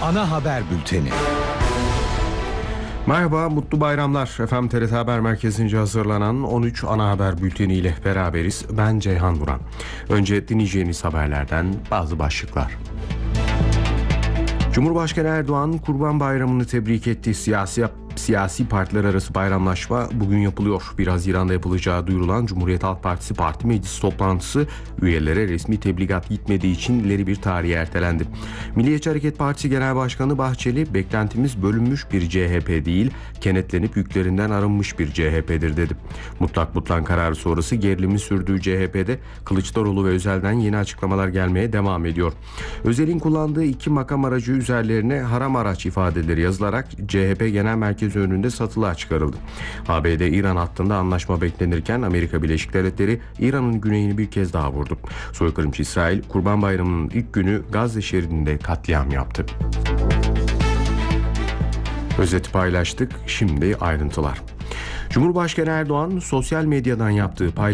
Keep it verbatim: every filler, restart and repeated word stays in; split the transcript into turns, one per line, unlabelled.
Ana haber bülteni.
Merhaba, mutlu bayramlar. Efendim T R T Haber Merkezi'nce hazırlanan on üç ana haber bülteni ile beraberiz. Ben Ceyhan Vuran. Önce dinleyeceğiniz haberlerden bazı başlıklar. Cumhurbaşkanı Erdoğan Kurban Bayramı'nı tebrik etti. Siyasi Siyasi partiler arası bayramlaşma bugün yapılıyor. bir Haziran'da yapılacağı duyurulan Cumhuriyet Halk Partisi Parti Meclis toplantısı üyelere resmi tebligat gitmediği için ileri bir tarihe ertelendi. Milliyetçi Hareket Partisi Genel Başkanı Bahçeli, beklentimiz bölünmüş bir C H P değil, kenetlenip yüklerinden arınmış bir C H P'dir dedi. Mutlak butlan kararı sonrası gerilimin sürdüğü C H P'de Kılıçdaroğlu ve Özel'den yeni açıklamalar gelmeye devam ediyor. Özel'in kullandığı iki makam aracı üzerlerine haram araç ifadeleri yazılarak C H P Genel Merkezi önünde satılığa çıkarıldı. A B D-İran hattında anlaşma beklenirken Amerika Birleşik Devletleri İran'ın güneyini bir kez daha vurdu. Soykırımcı İsrail, Kurban Bayramı'nın ilk günü Gazze şeridinde katliam yaptı. Özeti paylaştık, şimdi ayrıntılar. Cumhurbaşkanı Erdoğan sosyal medyadan yaptığı paylaşımı